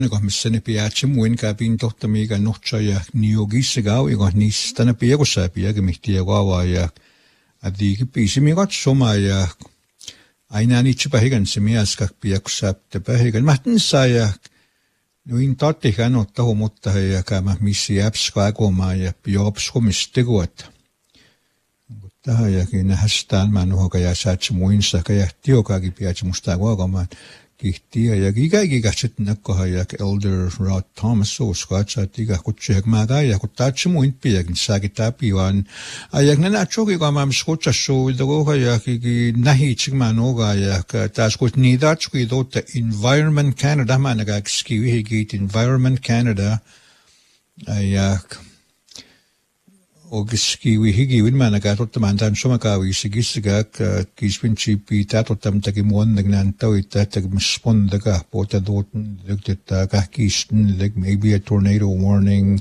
Iko missene piace muin ka pinto tamiga nocha ya niogisiga iko nistana piego sa piega mihtiego awa ya adigi pisi mi got soma ya aina ni chipahigan simias ka piego sa te pahigan matin sa ya nuin totti kan otta homutta ya kama misi apps ka goma ya biops komistiguat mutta ya kina hastan manu ka ya sa muin sa ka ya tio ka gi piace mustago goma Kihtiä ja gigagigatset nakkoha ja Elder Rod Thomas uskoatsa tiga kutsehek maga ja kutatsi muin piegin sagita piwan ajak nana choki kama mskotsa so doga ja ki nahi chigmanoga ja tas kut nidat sku dot Environment Canada managa skiwi git Environment Canada ajak Ogiskiwi higiwin managa tottamantan somakawi sigisgak kisvinchipi tatottamtaki muonnagnan spondaga pota doten lugtetta kahkisten like maybe a tornado warning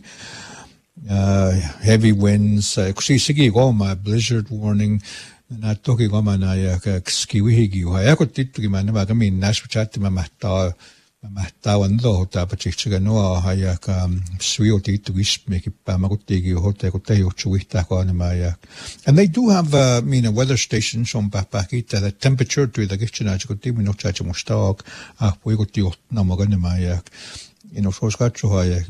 heavy winds kusisigi goma blizzard warning na toki goma na ya skiwi higiu hayakot tittuki manna magamin nashpachatti Mahtawan do tapachiga no hayak swioti to wish make it pamagutigi hotel maya. And they do have weather stations on Papakita the temperature to the kitchenajikuti no chachimustag we got the namagana so scotch hayak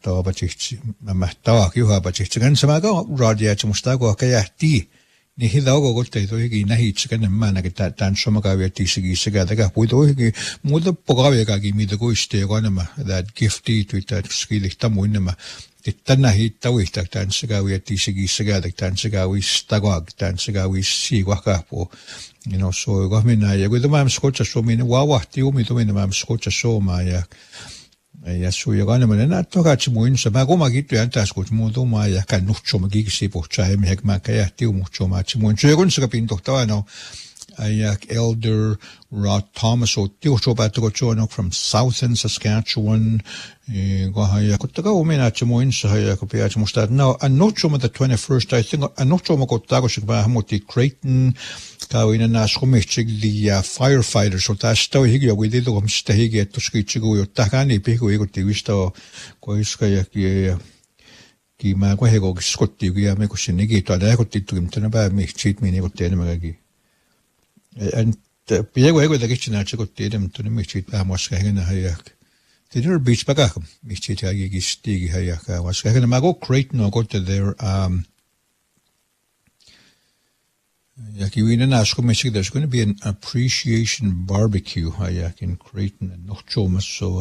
mamata you have bachigan samaga radia chimustago kayati ni hidago gotte to higi nahi chikan mana ke tan somagawe tisigi siga daga puido higi muda pogawe ga gi mi de go iste gonama that gifty to that skilich tamunama titana hi tawi tak tan sigawe tisigi siga dak tan sigawe stagog tan sigawe si waka po so go mina ya go de mam skocha so mina wa ti o mi to mina mam skocha so ma ya so you're gonna na to ga chimuin sa bago magito yan tas ko mudo ma ya kan nucho magigisi po chai me hekma kaya ti mucho ma chimuin so you're sa pinto tawa no ayak Elder Rod Thomas o ti so ba to go from southern Saskatchewan go haya ko taga o mena chimuin sa haya ko pia chimusta now a nocho ma the 21st I think a nocho ma ko tago sigba hamoti Creighton Kawina na skumitsig the firefighters so tas to higi we did go msta higi to skichigo yo takani pigo ego tivisto ko iska ya ki ma ko hego skotti ya me ko sinigi to da ko titu imtana ba mi cheat mi ne ko tene magagi and piego ego da kichina chiko tene to mi cheat ba moska hena hayak dinner beach baga mi cheat ya gi stigi hayak was hena mago Creighton no got there there's going to be an appreciation barbecue in Creighton and Nochomas so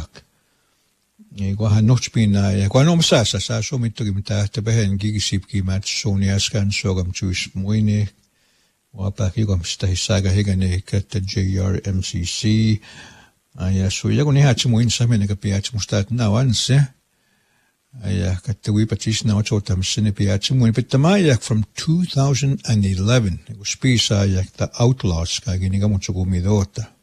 go han noch bin go no sa so mit gimta te behen gigisip ki mat Sonia scan so gam chuis moine wa pa ki gam sta saga hegane ket JRMCC so ya go ni hat moin sa men ga piach mustat na wanse Katawi Patricia Chotam Sinipiachim Pitamayak from 2011. It was Pisa Yak the Outlaws Kaginigamuchugumidota.